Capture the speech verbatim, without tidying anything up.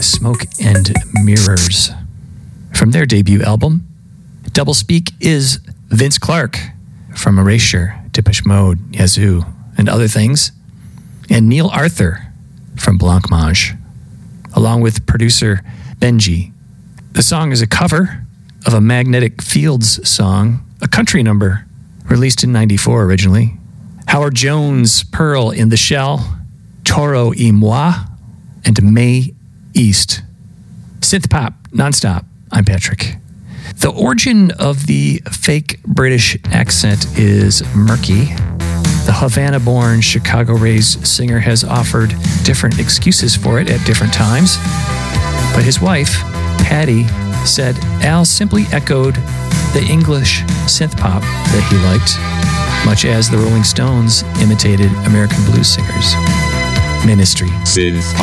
Smoke and Mirrors. From their debut album, Doublespeak is Vince Clarke from Erasure, Depeche Mode, Yazoo, and other things, and Neil Arthur from Blancmange, along with producer Benji. The song is a cover of a Magnetic Fields song, a country number released in ninety-four originally. Howard Jones, Pearl in the Shell, Toro y Moi, and May East. Synth pop, nonstop. I'm Patrick. The origin of the fake British accent is murky. The Havana-born, Chicago-raised singer has offered different excuses for it at different times. But his wife, Patty, said Al simply echoed the English synth pop that he liked, much as the Rolling Stones imitated American blues singers. Ministry. Synth